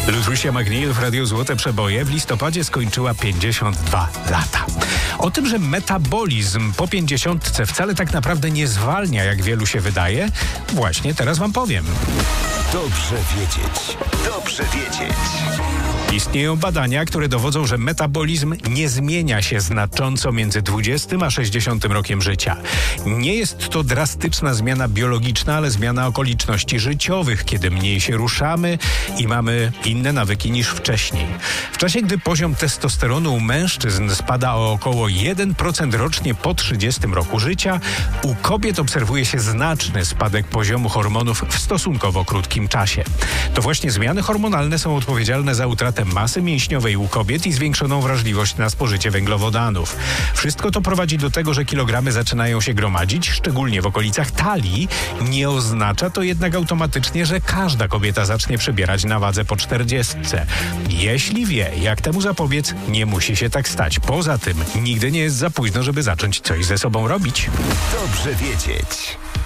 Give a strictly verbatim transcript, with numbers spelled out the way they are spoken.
Lucia McNeil w Radiu Złote Przeboje w listopadzie skończyła pięćdziesiąt dwa lata. O tym, że metabolizm po pięćdziesiątce wcale tak naprawdę nie zwalnia, jak wielu się wydaje, właśnie teraz wam powiem. Dobrze wiedzieć. Dobrze wiedzieć. Istnieją badania, które dowodzą, że metabolizm nie zmienia się znacząco między dwudziestym a sześćdziesiątym rokiem życia. Nie jest to drastyczna zmiana biologiczna, ale zmiana okoliczności życiowych, kiedy mniej się ruszamy i mamy inne nawyki niż wcześniej. W czasie, gdy poziom testosteronu u mężczyzn spada o około jeden procent rocznie po trzydziestym roku życia, u kobiet obserwuje się znaczny spadek poziomu hormonów w stosunkowo krótkim czasie. To właśnie zmiany hormonalne są odpowiedzialne za utratę masy mięśniowej u kobiet i zwiększoną wrażliwość na spożycie węglowodanów. Wszystko to prowadzi do tego, że kilogramy zaczynają się gromadzić, szczególnie w okolicach talii. Nie oznacza to jednak automatycznie, że każda kobieta zacznie przybierać na wadze po czterdziestce. Jeśli wie, jak temu zapobiec, nie musi się tak stać. Poza tym, nigdy nie jest za późno, żeby zacząć coś ze sobą robić. Dobrze wiedzieć.